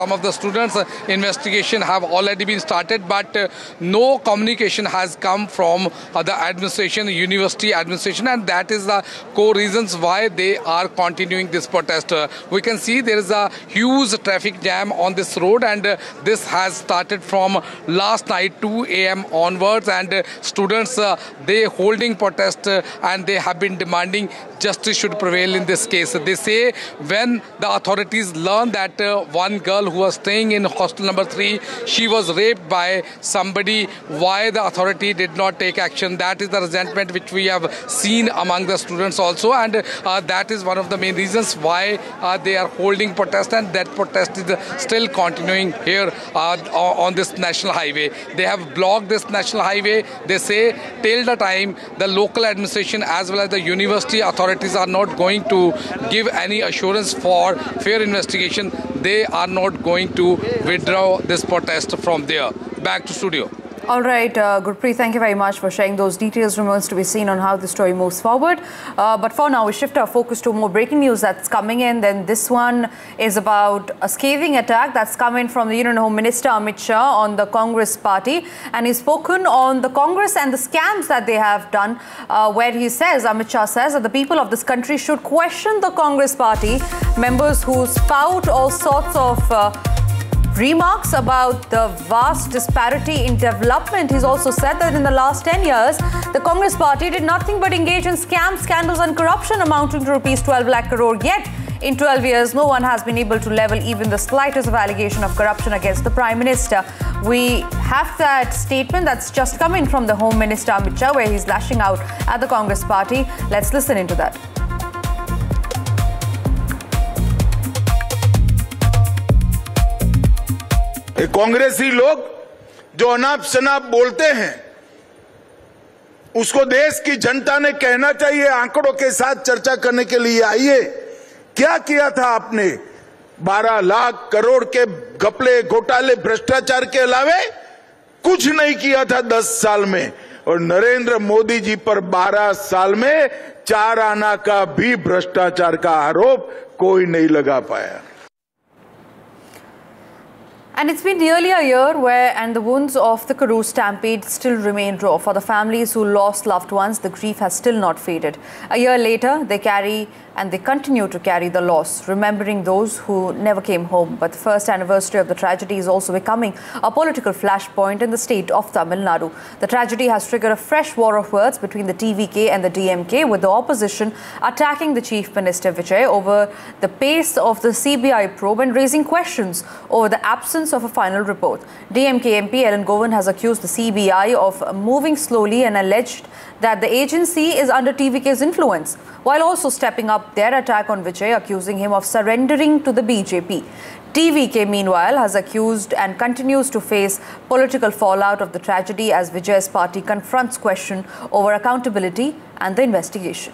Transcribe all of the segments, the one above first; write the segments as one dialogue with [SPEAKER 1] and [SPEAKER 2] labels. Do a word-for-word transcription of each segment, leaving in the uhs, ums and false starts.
[SPEAKER 1] Some of the students' uh, investigation have already been started, but uh, no communication has come from uh, the administration, the university administration, and that is the core reasons why they are continuing this protest. Uh, we can see there is a huge traffic jam on this road, and uh, this has started from last night two A M onwards, and uh, students uh, they holding protest uh, and they have been demanding justice should prevail in this case. They say when the authorities learn that uh, one girl who was staying in hostel number three, she was raped by somebody, why the authority did not take action. That is the resentment which we have seen among the students also, and uh, that is one of the main reasons why uh, they are holding protest, and that protest is still continuing here uh, on this national highway. They have blocked this national highway. They say till the time the local administration as well as the university authorities are not going to give any assurance for fair investigation, they are not going to withdraw this protest from there. Back to studio.
[SPEAKER 2] All right, uh, Gurpreet, thank you very much for sharing those details. Remains to be seen on how the story moves forward. Uh, but for now, we shift our focus to more breaking news that's coming in. Then this one is about a scathing attack that's coming from the Union Home Minister Amit Shah on the Congress party. And he's spoken on the Congress and the scams that they have done, uh, where he says, Amit Shah says, that the people of this country should question the Congress party members who spout all sorts of uh, remarks about the vast disparity in development. He's also said that in the last ten years, the Congress party did nothing but engage in scams, scandals and corruption amounting to rupees twelve lakh crore. Yet, in twelve years, no one has been able to level even the slightest of allegation of corruption against the Prime Minister. We have that statement that's just come in from the Home Minister Amit Shah, where he's lashing out at the Congress party. Let's listen into that.
[SPEAKER 3] कांग्रेसी लोग जो अनाप शनाप बोलते हैं, उसको देश की जनता ने कहना चाहिए। आंकड़ों के साथ चर्चा करने के लिए आइए, क्या किया था आपने? बारह लाख करोड़ के घपले, घोटाले, भ्रष्टाचार के अलावे कुछ नहीं किया था दस साल में। और नरेंद्र मोदी जी पर बारह साल में चार आना का भी भ्रष्टाचार का आरोप कोई नहीं लगा पाया।
[SPEAKER 2] And it's been nearly a year where, and the wounds of the Karur stampede still remain raw. For the families who lost loved ones, the grief has still not faded. A year later, they carry and they continue to carry the loss, remembering those who never came home. But the first anniversary of the tragedy is also becoming a political flashpoint in the state of Tamil Nadu. The tragedy has triggered a fresh war of words between the T V K and the D M K, with the opposition attacking the Chief Minister Vijay over the pace of the C B I probe and raising questions over the absence of a final report. D M K M P Ellen Govind has accused the C B I of moving slowly and alleged that the agency is under T V K's influence, while also stepping up their attack on Vijay, accusing him of surrendering to the B J P. T V K, meanwhile, has accused and continues to face political fallout of the tragedy as Vijay's party confronts question over accountability and the investigation.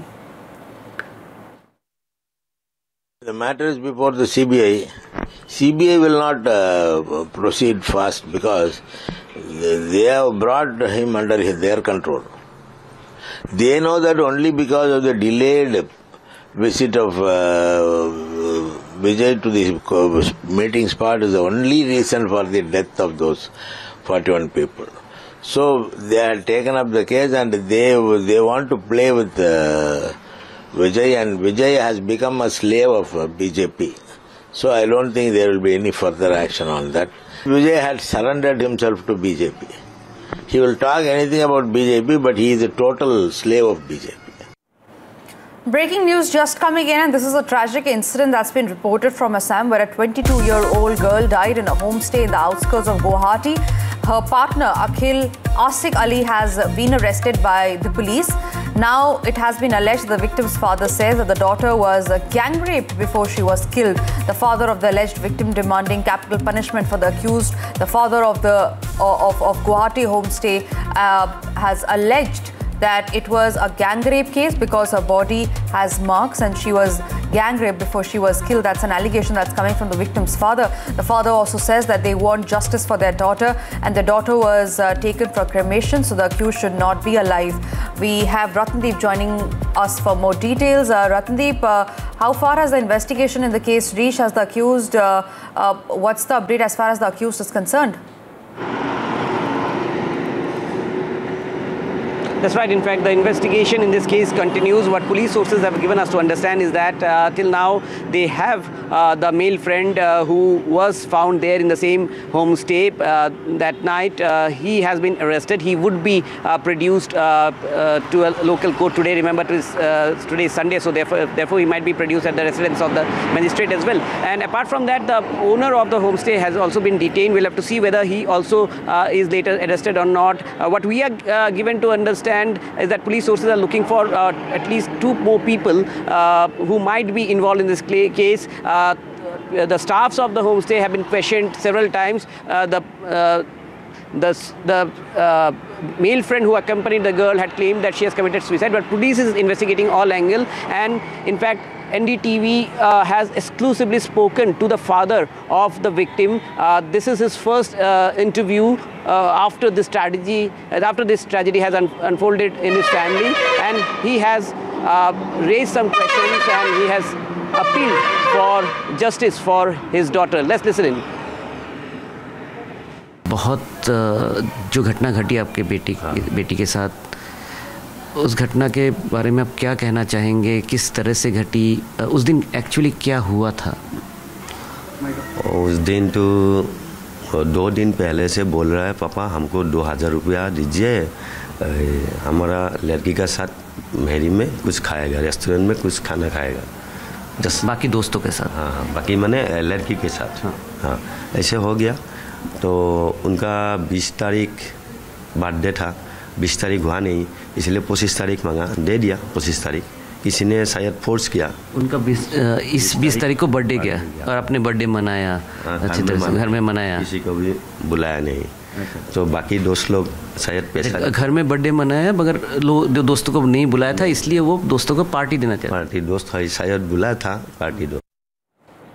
[SPEAKER 4] The matter is before the C B I. C B I will not uh, proceed fast because they have brought him under their control. They know that only because of the delayed visit of uh, Vijay to the meeting spot is the only reason for the death of those forty-one people. So they have taken up the case and they they want to play with uh, Vijay, and Vijay has become a slave of uh, B J P. So I don't think there will be any further action on that. Vijay had surrendered himself to B J P. He will talk anything about B J P, but he is a total slave of B J P.
[SPEAKER 2] Breaking news just coming in, and this is a tragic incident that's been reported from Assam, where a twenty-two-year-old girl died in a homestay in the outskirts of Guwahati. Her partner, Akhil Asik Ali, has been arrested by the police. Now, it has been alleged the victim's father says that the daughter was gang raped before she was killed. The father of the alleged victim demanding capital punishment for the accused. The father of the of, of Guwahati homestay uh, has alleged that it was a gang rape case because her body has marks and she was gang raped before she was killed. That's an allegation that's coming from the victim's father. The father also says that they want justice for their daughter, and the daughter was uh, taken for cremation, so the accused should not be alive. We have Ratandeep joining us for more details. Uh, Ratandeep, uh, how far has the investigation in the case reached? Has the accused, uh, uh, what's the update as far as the accused is concerned?
[SPEAKER 5] That's right. In fact, the investigation in this case continues. What police sources have given us to understand is that uh, till now they have uh, the male friend uh, who was found there in the same homestay uh, that night. Uh, he has been arrested. He would be uh, produced uh, uh, to a local court today. Remember, uh, today is Sunday, so therefore, therefore he might be produced at the residence of the magistrate as well. And apart from that, the owner of the homestay has also been detained. We'll have to see whether he also uh, is later arrested or not. Uh, what we are uh, given to understand is that police sources are looking for uh, at least two more people uh, who might be involved in this case. Uh, the staffs of the homestay have been questioned several times. Uh, the uh, the, the uh, male friend who accompanied the girl had claimed that she has committed suicide, but police is investigating all angle, and in fact N D T V uh, has exclusively spoken to the father of the victim. Uh, this is his first uh, interview uh, after this tragedy, after this tragedy has un unfolded in his family, and he has uh, raised some questions and he has appealed for justice for his daughter. Let's listen in.
[SPEAKER 6] बहुत जो घटना घटी आपके बेटी बेटी के साथ, उस घटना के बारे में आप क्या कहना चाहेंगे? किस तरह से घटी? उस दिन एक्चुअली क्या हुआ था?
[SPEAKER 7] उस दिन तो दो दिन पहले से बोल रहा है, पापा हमको दो हज़ार रुपया दीजिए, हमारा लड़की का साथ मेहरी में कुछ खाएगा, रेस्टोरेंट में कुछ खाना खाएगा,
[SPEAKER 6] जस्ट बाकी दोस्तों के साथ।
[SPEAKER 7] हाँ हाँ बाकी मैंने लड़की के साथ। हाँ हाँ ऐसे हो गया। तो उनका बीस तारीख बर्थडे था, बीस तारीख हुआ नहीं, इसलिए पच्चीस तारीख मांगा, दे दिया पच्चीस तारीख। किसी ने शायद फोर्स किया।
[SPEAKER 6] उनका बीस इस बीस तारीख को बर्थडे किया और अपने बर्थडे मनाया अच्छी तरह से, घर में मनाया,
[SPEAKER 7] किसी को भी बुलाया नहीं। तो बाकी दोस्त लोग शायद पैसा
[SPEAKER 6] घर में बर्थडे मनाया, मगर लोग दोस्तों को नहीं बुलाया था, इसलिए वो दोस्तों को पार्टी देना चाहते।
[SPEAKER 7] पार्टी दोस्त शायद बुलाया था, पार्टी दोस्त